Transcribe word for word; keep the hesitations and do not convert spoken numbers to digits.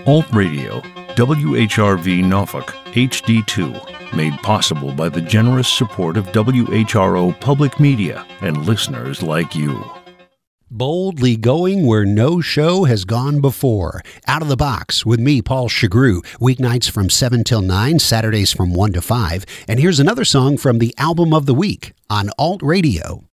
Alt Radio, W H R V Norfolk, H D two, made possible by the generous support of W H R O Public Media and listeners like you. Boldly going where no show has gone before. Out of the Box with me, Paul Chagru. Weeknights from seven till nine, Saturdays from one to five. And here's another song from the Album of the Week on Alt Radio.